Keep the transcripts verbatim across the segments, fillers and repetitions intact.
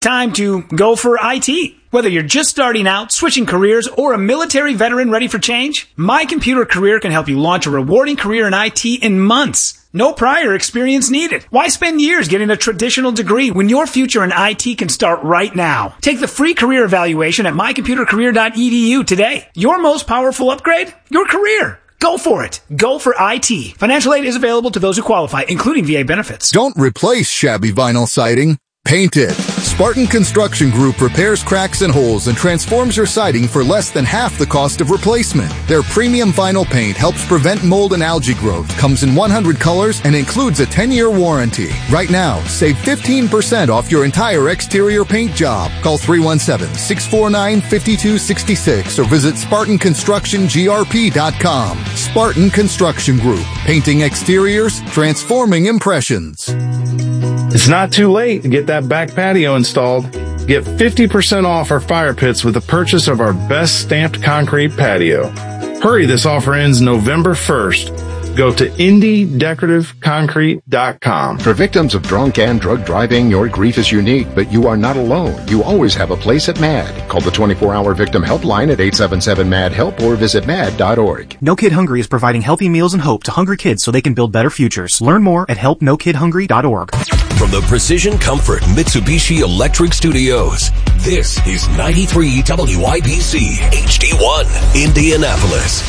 Time to go for I T. Whether you're just starting out, switching careers, or a military veteran ready for change, My Computer Career can help you launch a rewarding career in I T in months. No prior experience needed. Why spend years getting a traditional degree when your future in I T can start right now? Take the free career evaluation at my computer career dot e d u today. Your most powerful upgrade? Your career. Go for it. Go for I T. Financial aid is available to those who qualify, including V A benefits. Don't replace shabby vinyl siding. Paint it. Spartan Construction Group repairs cracks and holes and transforms your siding for less than half the cost of replacement. Their premium vinyl paint helps prevent mold and algae growth, comes in one hundred colors, and includes a ten-year warranty. Right now, save fifteen percent off your entire exterior paint job. Call three one seven, six four nine, five two six six or visit Spartan Construction G R P dot com. Spartan Construction Group. Painting exteriors, transforming impressions. It's not too late to get that back patio installed. Get fifty percent off our fire pits with the purchase of our best stamped concrete patio. Hurry, this offer ends November first. Go to Indy Decorative Concrete dot com. For victims of drunk and drug driving, your grief is unique, but you are not alone. You always have a place at MAD. Call the twenty-four hour victim helpline at eight seven seven M A D HELP or visit mad dot org. No Kid Hungry is providing healthy meals and hope to hungry kids so they can build better futures. Learn more at help no kid hungry dot org. From the Precision Comfort Mitsubishi Electric Studios, this is ninety-three W I B C H D one, Indianapolis.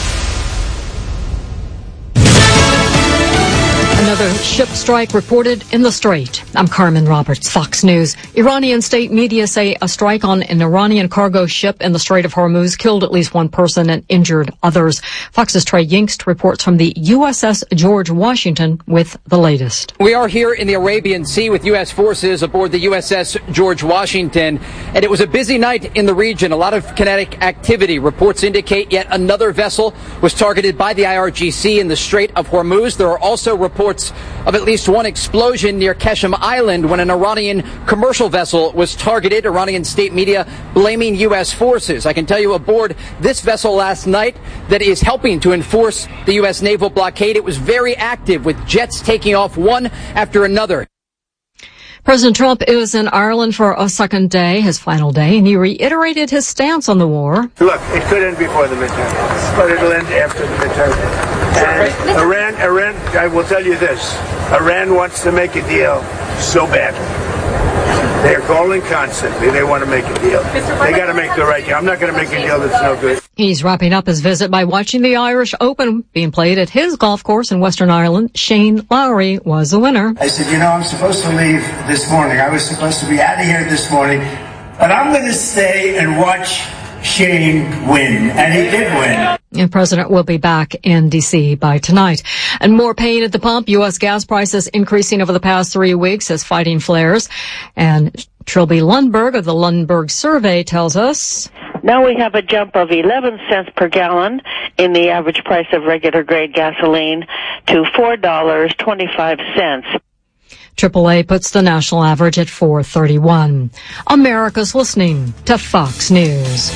Another ship strike reported in the Strait. I'm Carmen Roberts, Fox News. Iranian state media say a strike on an Iranian cargo ship in the Strait of Hormuz killed at least one person and injured others. Fox's Trey Yingst reports from the U S S George Washington with the latest. We are here in the Arabian Sea with U S forces aboard the U S S George Washington, and it was a busy night in the region. A lot of kinetic activity. Reports indicate yet another vessel was targeted by the I R G C in the Strait of Hormuz. There are also reports of at least one explosion near Keshem Island when an Iranian commercial vessel was targeted. Iranian state media blaming U S forces. I can tell you aboard this vessel last night that is helping to enforce the U S naval blockade, it was very active with jets taking off one after another. President Trump is in Ireland for a second day, his final day, and he reiterated his stance on the war. Look, it could end before the midterm, but it'll end after the midterm. And Iran, Iran, I will tell you this, Iran wants to make a deal so badly. They're calling constantly. They want to make a deal. They got to make the right deal. I'm not going to make a deal that's no good. He's wrapping up his visit by watching the Irish Open being played at his golf course in Western Ireland. Shane Lowry was the winner. I said, you know, I'm supposed to leave this morning. I was supposed to be out of here this morning, but I'm going to stay and watch Shane win. And he did win. And President will be back in D C by tonight. And more pain at the pump. U S gas prices increasing over the past three weeks as fighting flares. And Trilby Lundberg of the Lundberg Survey tells us. Now we have a jump of eleven cents per gallon in the average price of regular grade gasoline to four dollars and twenty-five cents. triple A puts the national average at four thirty-one. America's listening to Fox News.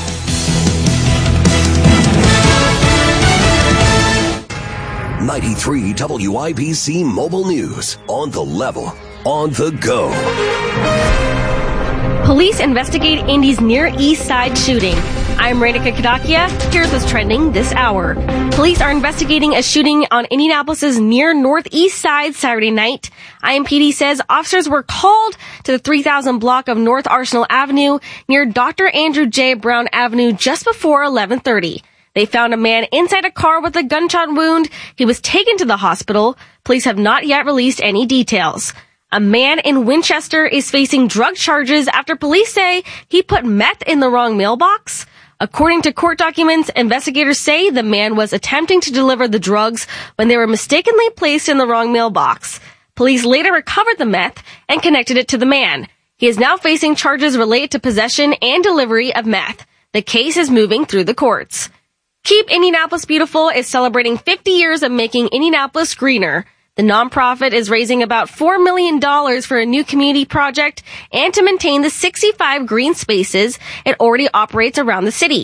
ninety-three W I B C Mobile News. On the level. On the go. Police investigate Indy's Near East Side shooting. I'm Radhika Kadakia. Here's what's trending this hour. Police are investigating a shooting on Indianapolis's near Northeast Side Saturday night. I M P D says officers were called to the three thousand block of North Arsenal Avenue near Doctor Andrew J. Brown Avenue just before eleven thirty. They found a man inside a car with a gunshot wound. He was taken to the hospital. Police have not yet released any details. A man in Winchester is facing drug charges after police say he put meth in the wrong mailbox. According to court documents, investigators say the man was attempting to deliver the drugs when they were mistakenly placed in the wrong mailbox. Police later recovered the meth and connected it to the man. He is now facing charges related to possession and delivery of meth. The case is moving through the courts. Keep Indianapolis Beautiful is celebrating fifty years of making Indianapolis greener. The nonprofit is raising about four million dollars for a new community project and to maintain the sixty-five green spaces it already operates around the city.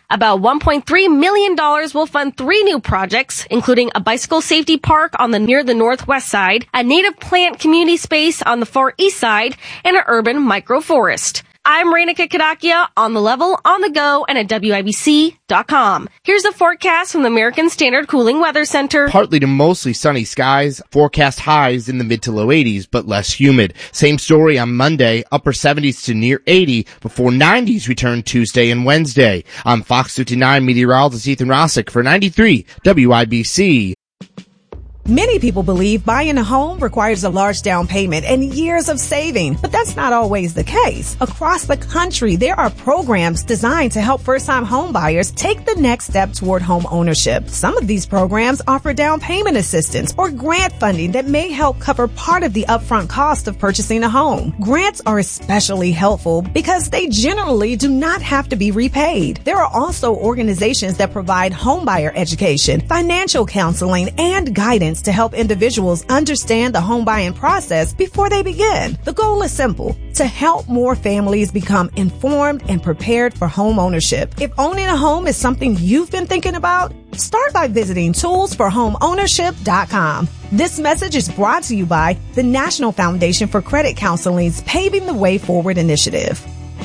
About one point three million dollars will fund three new projects, including a bicycle safety park on the near the northwest side, a native plant community space on the far east side, and an urban microforest. I'm Rainika Kadakia, on the level, on the go, and at W I B C dot com. Here's the forecast from the American Standard Cooling Weather Center. Partly to mostly sunny skies, forecast highs in the mid to low eighties, but less humid. Same story on Monday, upper seventies to near eighty, before nineties return Tuesday and Wednesday. I'm Fox fifty-nine meteorologist Ethan Rossick for ninety-three W I B C. Many people believe buying a home requires a large down payment and years of saving, but that's not always the case. Across the country, there are programs designed to help first-time home buyers take the next step toward home ownership. Some of these programs offer down payment assistance or grant funding that may help cover part of the upfront cost of purchasing a home. Grants are especially helpful because they generally do not have to be repaid. There are also organizations that provide homebuyer education, financial counseling, and guidance to help individuals understand the home buying process before they begin. The goal is simple: to help more families become informed and prepared for home ownership. If owning a home is something you've been thinking about, start by visiting tools for home ownership dot com. This message is brought to you by the National Foundation for Credit Counseling's Paving the Way Forward initiative.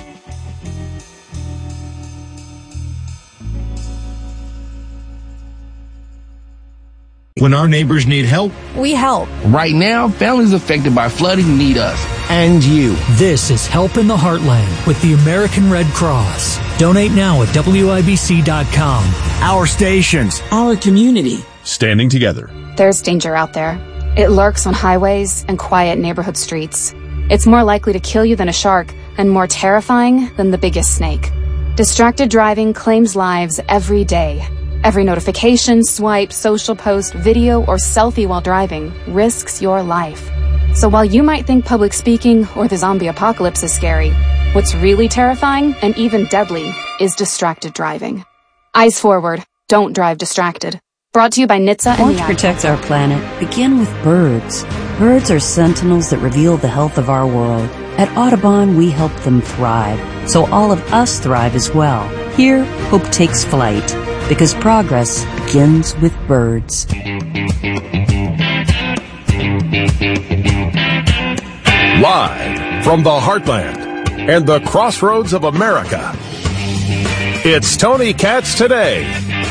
When our neighbors need help, we help. Right now, families affected by flooding need us. And you. This is Help in the Heartland with the American Red Cross. Donate now at W I B C dot com. Our stations, our community. Standing together. There's danger out there. It lurks on highways and quiet neighborhood streets. It's more likely to kill you than a shark and more terrifying than the biggest snake. Distracted driving claims lives every day. Every notification, swipe, social post, video, or selfie while driving risks your life. So while you might think public speaking or the zombie apocalypse is scary, what's really terrifying and even deadly is distracted driving. Eyes forward. Don't drive distracted. Brought to you by N H T S A and What protects our planet? Begin with birds. Birds are sentinels that reveal the health of our world. At Audubon, we help them thrive, so all of us thrive as well. Here, hope takes flight, because progress begins with birds. Live from the heartland and the crossroads of America, it's Tony Katz Today.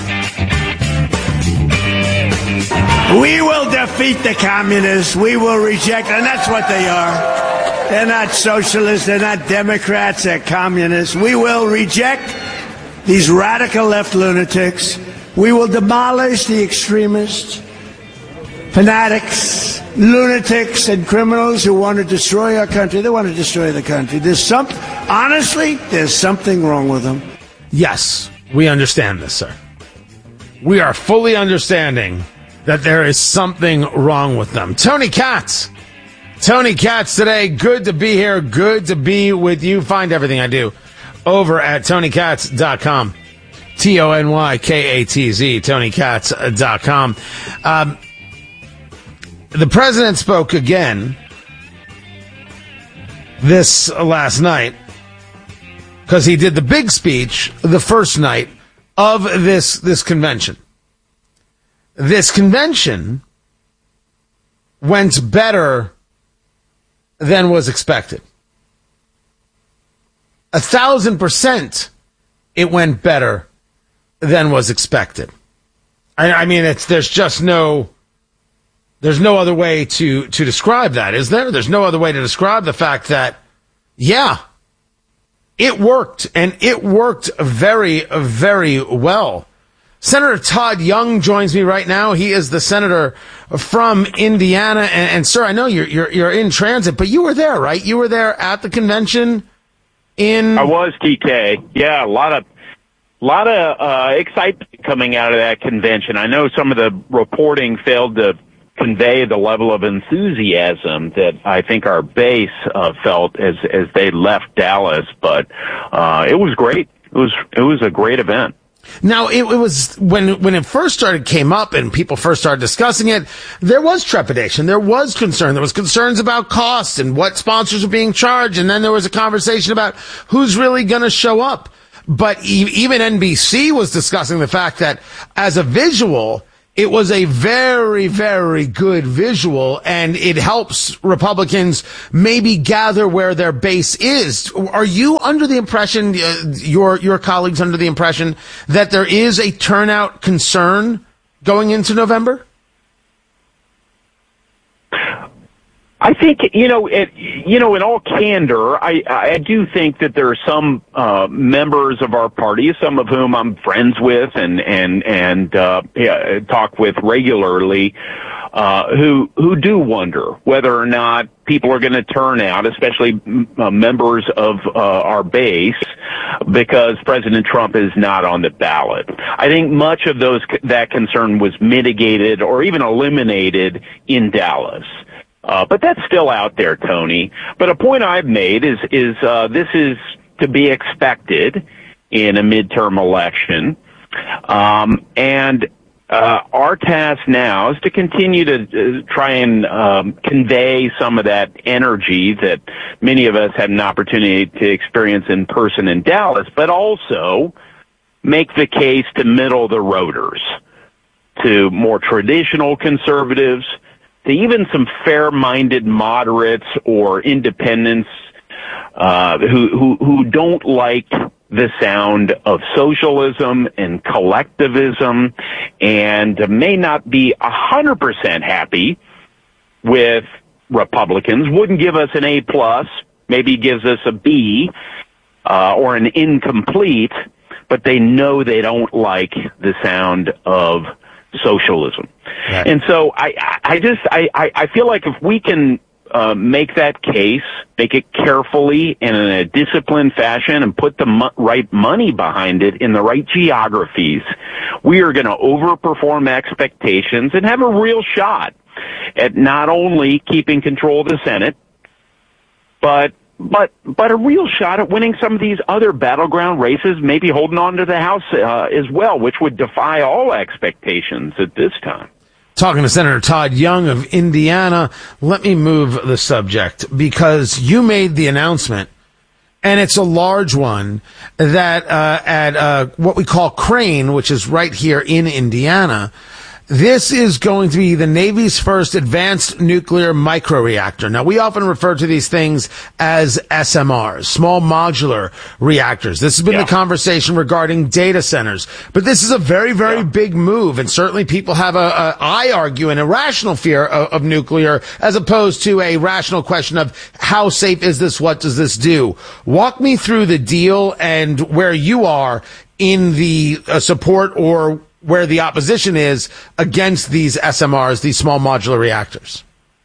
We will defeat the communists. We will reject, and that's what they are. They're not socialists. They're not Democrats. They're communists. We will reject these radical left lunatics. We will demolish the extremists, fanatics, lunatics, and criminals who want to destroy our country. They want to destroy the country. There's some, honestly, there's something wrong with them. Yes, we understand this, sir. We are fully understanding that there is something wrong with them. Tony Katz. Tony Katz Today. Good to be here. Good to be with you. Find everything I do over at Tony Katz dot com. T O N Y K A T Z, Tony Katz dot com. Um, the president spoke again this last night because he did the big speech the first night of this, this convention. This convention went better than was expected. A thousand percent it went better than was expected. I, I mean, it's there's just no there's no other way to to describe that, is there? There's no other way to describe the fact that, yeah, it worked, and it worked very, very well. Senator Todd Young joins me right now. He is the senator from Indiana, and, and sir, I know you're, you're you're in transit, but you were there, right? You were there at the convention. In I was, T K. Yeah, a lot of lot of uh, excitement coming out of that convention. I know some of the reporting failed to convey the level of enthusiasm that I think our base uh, felt as as they left Dallas, but uh, it was great. It was it was a great event. Now, it, it was when when it first started came up and people first started discussing it, there was trepidation. There was concern. There was concerns about costs and what sponsors were being charged. And then there was a conversation about who's really going to show up. but e- even N B C was discussing the fact that as a visual, it was a very, very good visual, and it helps Republicans maybe gather where their base is. Are you under the impression, uh, your your colleagues under the impression, that there is a turnout concern going into November? I think, you know, it, you know, in all candor, I, I do think that there are some, uh, members of our party, some of whom I'm friends with and, and, and, uh, yeah, talk with regularly, uh, who, who do wonder whether or not people are going to turn out, especially uh, members of, uh, our base, because President Trump is not on the ballot. I think much of those, that concern was mitigated or even eliminated in Dallas. Uh, but that's still out there, Tony. But a point I've made is, is, uh, this is to be expected in a midterm election. Um, and, uh, our task now is to continue to uh, try and, um, convey some of that energy that many of us had an opportunity to experience in person in Dallas, but also make the case to middle the roaders, to more traditional conservatives, to even some fair-minded moderates or independents uh, who, who who don't like the sound of socialism and collectivism, and may not be a hundred percent happy with Republicans. Wouldn't give us an A plus, maybe gives us a B uh, or an incomplete, but they know they don't like the sound of socialism. Right. And so I, I just, I, I feel like if we can uh, make that case, make it carefully and in a disciplined fashion and put the mo- right money behind it in the right geographies, we are going to overperform expectations and have a real shot at not only keeping control of the Senate, but But but a real shot at winning some of these other battleground races, maybe holding on to the House uh, as well, which would defy all expectations at this time. Talking to Senator Todd Young of Indiana, let me move the subject, because you made the announcement, and it's a large one, that uh, at uh, what we call Crane, which is right here in Indiana, this is going to be the Navy's first advanced nuclear microreactor. Now, we often refer to these things as S M Rs, small modular reactors. This has been yeah. the conversation regarding data centers. But this is a very, very yeah. big move, and certainly people have a, a I argue, an irrational fear of, of nuclear, as opposed to a rational question of how safe is this, what does this do? Walk me through the deal and where you are in the uh, support or where the opposition is against these S M Rs, these small modular reactors.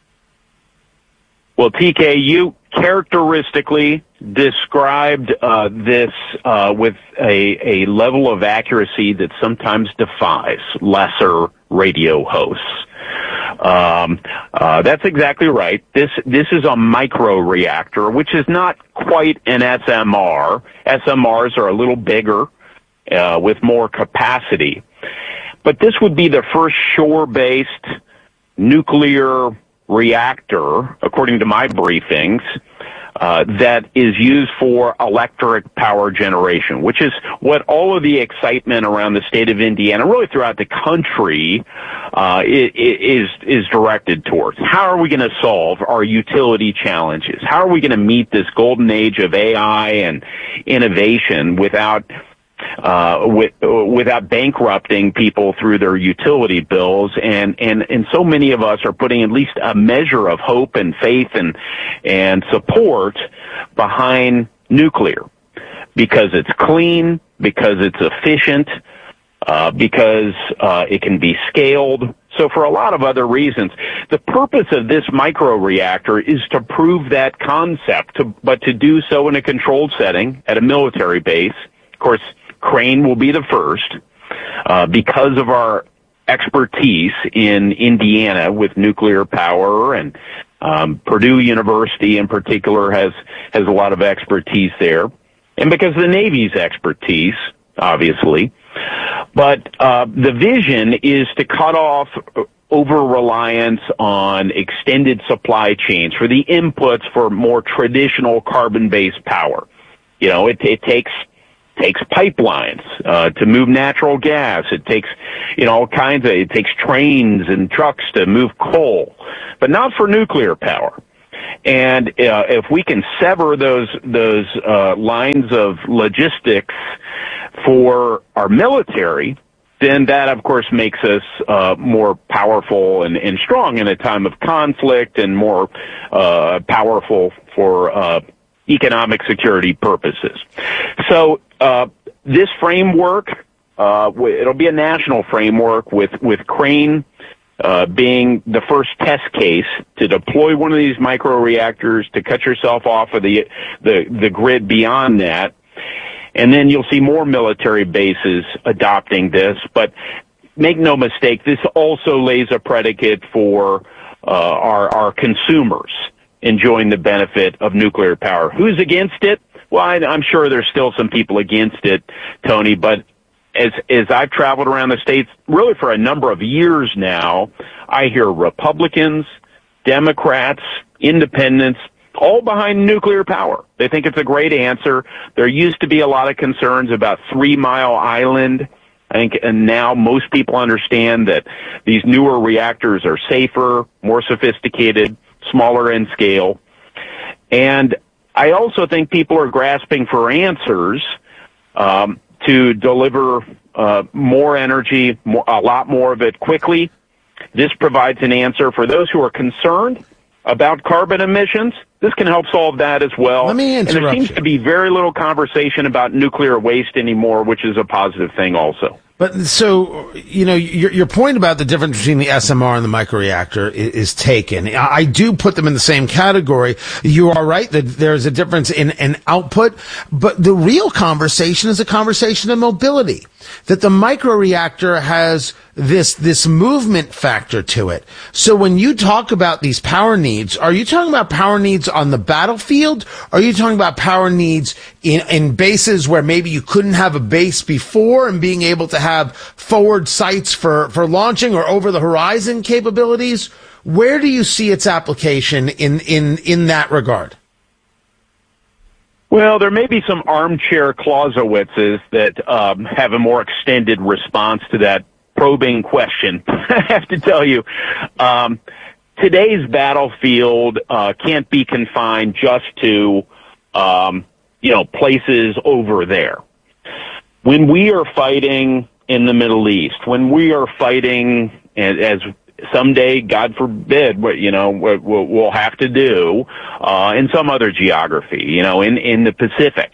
Well, T K, you characteristically described uh, this uh, with a, a level of accuracy that sometimes defies lesser radio hosts. Um, uh, that's exactly right. This this is a microreactor, which is not quite an S M R. S M Rs are a little bigger, uh, with more capacity. But this would be the first shore-based nuclear reactor, according to my briefings, uh, that is used for electric power generation, which is what all of the excitement around the state of Indiana, really throughout the country, uh, is, is directed towards. How are we going to solve our utility challenges? How are we going to meet this golden age of A I and innovation without uh, with, without bankrupting people through their utility bills? And, and, and so many of us are putting at least a measure of hope and faith and, and support behind nuclear because it's clean, because it's efficient, uh, because, uh, it can be scaled. So for a lot of other reasons, the purpose of this microreactor is to prove that concept, to, but to do so in a controlled setting at a military base. Of course, Crane will be the first, uh, because of our expertise in Indiana with nuclear power, and um, Purdue University in particular has has a lot of expertise there, and because of the Navy's expertise, obviously. But uh, the vision is to cut off over-reliance on extended supply chains for the inputs for more traditional carbon-based power. You know, it, it takes takes pipelines uh, to move natural gas. It takes, you know, all kinds of, it takes trains and trucks to move coal, but not for nuclear power. And uh, if we can sever those those uh, lines of logistics for our military, then that, of course, makes us uh, more powerful and, and strong in a time of conflict, and more uh, powerful for uh, economic security purposes. So uh, this framework, uh, it'll be a national framework with, with Crane uh, being the first test case to deploy one of these microreactors, to cut yourself off of the, the, the grid beyond that. And then you'll see more military bases adopting this. But make no mistake, this also lays a predicate for uh, our, our consumers enjoying the benefit of nuclear power. Who's against it? Well, I, I'm sure there's still some people against it, Tony, but as as I've traveled around the states, really for a number of years now, I hear Republicans, Democrats, independents, all behind nuclear power. They think it's a great answer. There used to be a lot of concerns about Three Mile Island. I think, and now most people understand that these newer reactors are safer, more sophisticated, smaller in scale. And I also think people are grasping for answers um, to deliver uh, more energy, more, a lot more of it quickly. This provides an answer for those who are concerned about carbon emissions. This can help solve that as well. Let me interrupt And there seems you. to be very little conversation about nuclear waste anymore, which is a positive thing also. But so, you know, your, your point about the difference between the S M R and the microreactor is, is taken. I, I do put them in the same category. You are right that there's a difference in, in output, but the real conversation is a conversation of mobility. That the microreactor has this, this movement factor to it. So when you talk about these power needs, are you talking about power needs on the battlefield? Or are you talking about power needs in, in bases where maybe you couldn't have a base before, and being able to have forward sights for, for launching or over the horizon capabilities? Where do you see its application in, in, in that regard? Well, there may be some armchair Clausewitzes that um, have a more extended response to that probing question. I have to tell you, um, today's battlefield uh, can't be confined just to, um, you know, places over there. When we are fighting in the Middle East, when we are fighting as, as someday, God forbid, what you know, what we'll have to do uh, in some other geography, you know, in in the Pacific,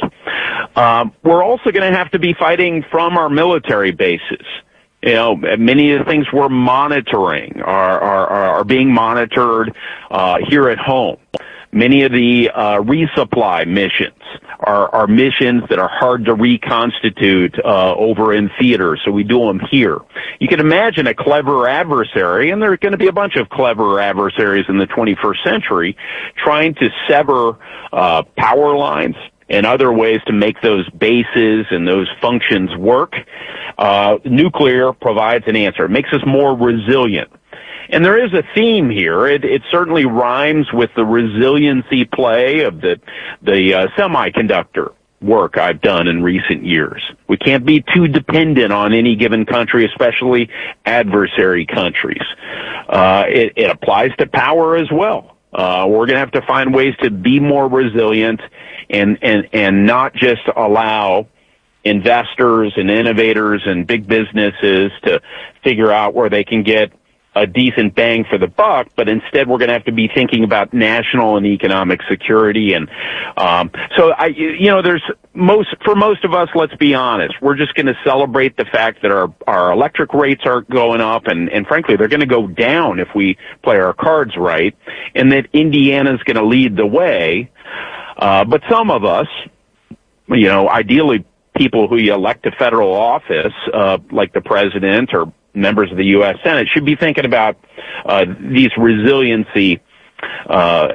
um, we're also going to have to be fighting from our military bases. You know, many of the things we're monitoring are are, are being monitored uh, here at home. Many of the uh, resupply missions are, are missions that are hard to reconstitute uh, over in theater, so we do them here. You can imagine a clever adversary, and there are going to be a bunch of clever adversaries in the twenty-first century, trying to sever uh, power lines and other ways to make those bases and those functions work. Uh, nuclear provides an answer. It makes us more resilient. And there is a theme here. It, it certainly rhymes with the resiliency play of the the uh, semiconductor work I've done in recent years. We can't be too dependent on any given country, especially adversary countries. Uh, it, it applies to power as well. Uh, we're going to have to find ways to be more resilient and and and not just allow investors and innovators and big businesses to figure out where they can get a decent bang for the buck, but instead we're going to have to be thinking about national and economic security. And um, so, I, you know, there's most for most of us. Let's be honest, we're just going to celebrate the fact that our our electric rates are going up, and and frankly, they're going to go down if we play our cards right, and that Indiana's going to lead the way. Uh, but some of us, you know, ideally people who you elect to federal office, uh, like the president or members of the U S Senate, should be thinking about uh, these resiliency uh,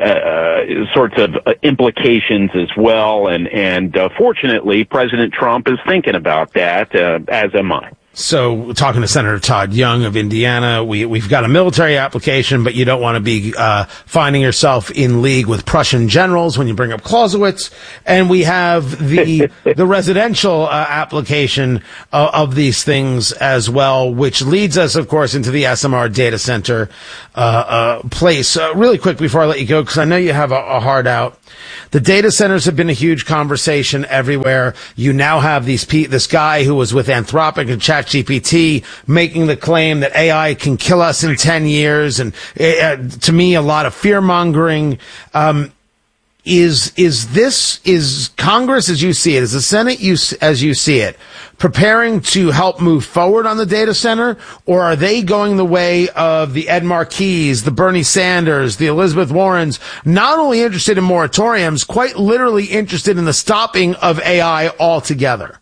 uh, sorts of uh, implications as well. And, and uh, fortunately, President Trump is thinking about that, uh, as am I. So, talking to Senator Todd Young of Indiana, we, we've got a military application, but you don't want to be uh, finding yourself in league with Prussian generals when you bring up Clausewitz. And we have the the residential uh, application uh, of these things as well, which leads us, of course, into the S M R data center uh, uh, place. Uh, really quick before I let you go, because I know you have a, a hard out. The data centers have been a huge conversation everywhere. You now have these pe- this guy who was with Anthropic and ChatGPT making the claim that A I can kill us in ten years. And uh, to me, a lot of fear mongering. Um, is, is this, is Congress as you see it, is the Senate you, as you see it, preparing to help move forward on the data center, or are they going the way of the Ed Markeys, the Bernie Sanders, the Elizabeth Warrens, not only interested in moratoriums, quite literally interested in the stopping of A I altogether?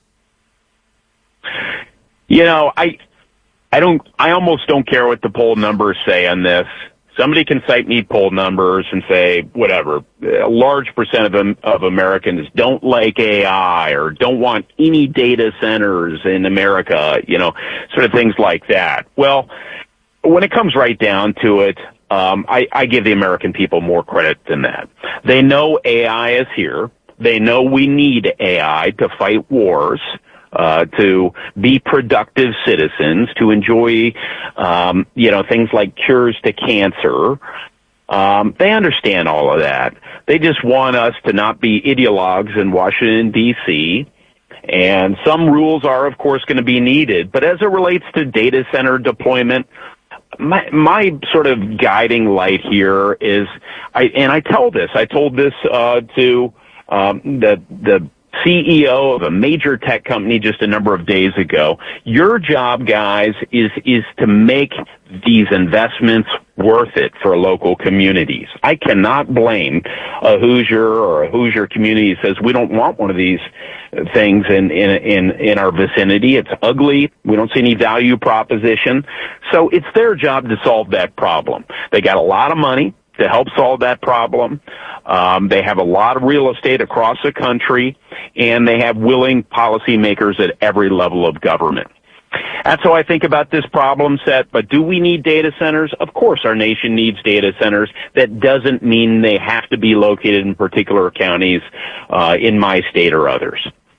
You know, I, I don't, I almost don't care what the poll numbers say on this. Somebody can cite me poll numbers and say, whatever, a large percent of, them, of Americans don't like A I or don't want any data centers in America, you know, sort of things like that. Well, when it comes right down to it, um, I, I give the American people more credit than that. They know A I is here. They know we need A I to fight wars. Uh, to be productive citizens, to enjoy, um, you know, things like cures to cancer. Um, they understand all of that. They just want us to not be ideologues in Washington, D C, and some rules are, of course, going to be needed. But as it relates to data center deployment, my, my sort of guiding light here is, I, and I tell this, I told this, uh, to, um, the, the, C E O of a major tech company just a number of days ago. Your job, guys, is is to make these investments worth it for local communities. I cannot blame a Hoosier or a Hoosier community that says we don't want one of these things in in in, in our vicinity. It's ugly. We don't see any value proposition. So it's their job to solve that problem. They got a lot of money to help solve that problem. Um, they have a lot of real estate across the country, and they have willing policymakers at every level of government. That's how I think about this problem set. But do we need data centers? Of course our nation needs data centers. That doesn't mean they have to be located in particular counties uh, in my state or others.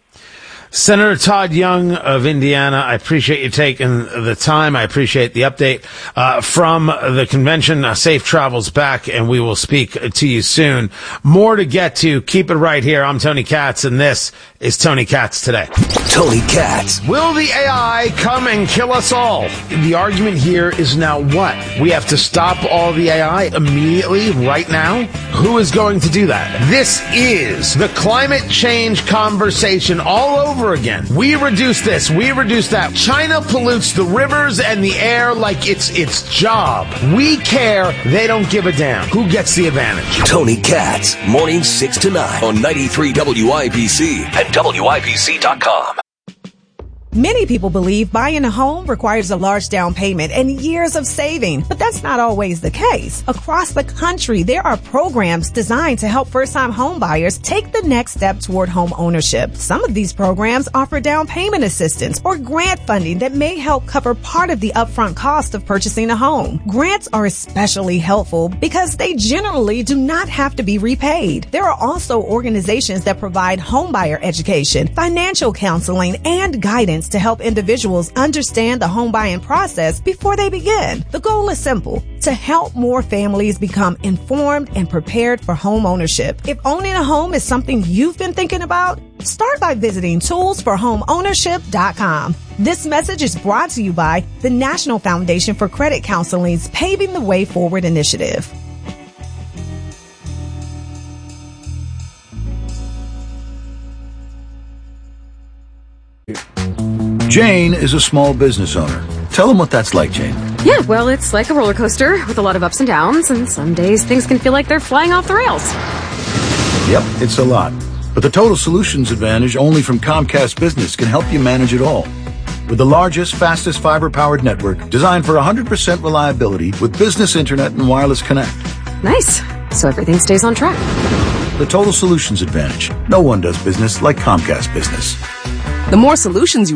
Senator Todd Young of Indiana, I appreciate you taking the time. I appreciate the update uh, from the convention. Uh, safe travels back, and we will speak to you soon. More to get to. Keep it right here. I'm Tony Katz, and this is Tony Katz Today. Tony Katz. Will the A I come and kill us all? The argument here is now what? We have to stop all the A I immediately, right now? Who is going to do that? This is the climate change conversation all over again. We reduce this, we reduce that. China pollutes the rivers and the air like it's its job. We care, they don't give a damn. Who gets the advantage? Tony Katz, mornings six to nine on ninety-three W I B C and W I B C dot com. Many people believe buying a home requires a large down payment and years of saving, but that's not always the case. Across the country, there are programs designed to help first-time home buyers take the next step toward home ownership. Some of these programs offer down payment assistance or grant funding that may help cover part of the upfront cost of purchasing a home. Grants are especially helpful because they generally do not have to be repaid. There are also organizations that provide homebuyer education, financial counseling, and guidance to help individuals understand the home buying process before they begin. The goal is simple: to help more families become informed and prepared for home ownership. If owning a home is something you've been thinking about, start by visiting tools for home ownership dot com. This message is brought to you by the National Foundation for Credit Counseling's Paving the Way Forward initiative. Jane is a small business owner. Tell them what that's like, Jane. Yeah, well, it's like a roller coaster with a lot of ups and downs, and some days things can feel like they're flying off the rails. Yep, it's a lot. But the Total Solutions Advantage only from Comcast Business can help you manage it all. With the largest, fastest fiber-powered network designed for one hundred percent reliability with business internet and wireless connect. Nice. So everything stays on track. The Total Solutions Advantage. No one does business like Comcast Business. The more solutions you add, the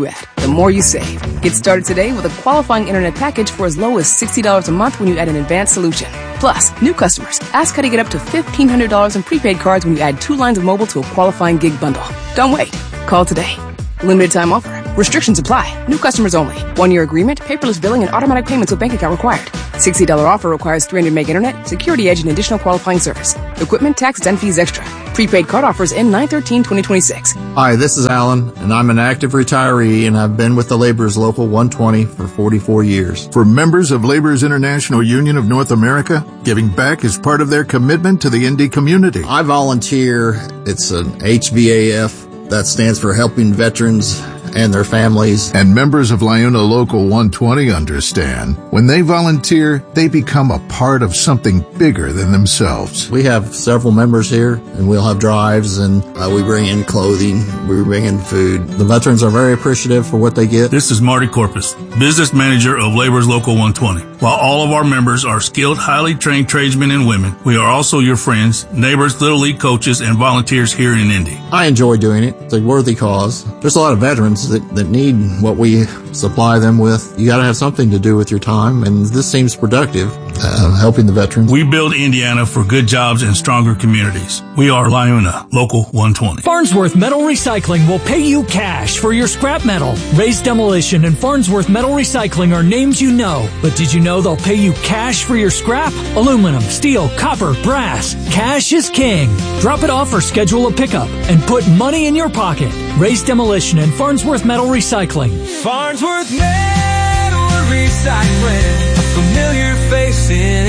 the more you save. Get started today with a qualifying internet package for as low as sixty dollars a month when you add an advanced solution. Plus, new customers, ask how to get up to fifteen hundred dollars in prepaid cards when you add two lines of mobile to a qualifying gig bundle. Don't wait. Call today. Limited time offer. Restrictions apply. New customers only. One-year agreement, paperless billing, and automatic payments with bank account required. sixty dollars offer requires three hundred meg internet, security edge, and additional qualifying service. Equipment, taxes, and fees extra. Prepaid card offers end nine thirteen twenty twenty-six. Hi, this is Alan, and I'm an active retiree, and I've been with the Laborers Local one twenty for forty-four years. For members of Laborers International Union of North America, giving back is part of their commitment to the Indy community. I volunteer. It's an H V A F. That stands for Helping Veterans and their families. And members of LiUNA Local one twenty understand. When they volunteer, they become a part of something bigger than themselves. We have several members here, and we'll have drives, and uh, we bring in clothing, we bring in food. The veterans are very appreciative for what they get. This is Marty Corpus, business manager of Laborers Local one twenty. While all of our members are skilled, highly trained tradesmen and women, we are also your friends, neighbors, Little League coaches, and volunteers here in Indy. I enjoy doing it. It's a worthy cause. There's a lot of veterans that, that need what we supply them with. You got to have something to do with your time, and this seems productive, uh, helping the veterans. We build Indiana for good jobs and stronger communities. We are LiUNA Local one twenty. Farnsworth Metal Recycling will pay you cash for your scrap metal. Race Demolition and Farnsworth Metal Recycling are names you know, but did you know they'll pay you cash for your scrap? Aluminum, steel, copper, brass. Cash is king. Drop it off or schedule a pickup and put money in your pocket. Race Demolition and Farnsworth Metal Recycling. Farnsworth Metal Recycling, a familiar face in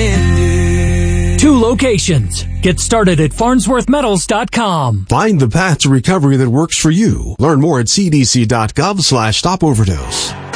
Indy. Two locations. Get started at farnsworth metals dot com. Find the path to recovery that works for you. Learn more at c d c dot gov slash stop overdose.